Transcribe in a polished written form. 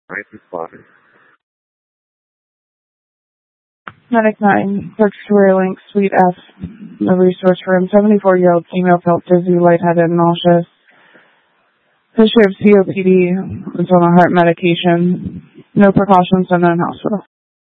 Crisis spotted. Medic 9, Victoria Link, Suite F, the resource room. 74-year-old female felt dizzy, lightheaded, and nauseous. History of COPD, was on a heart medication. No precautions, unknown hospital.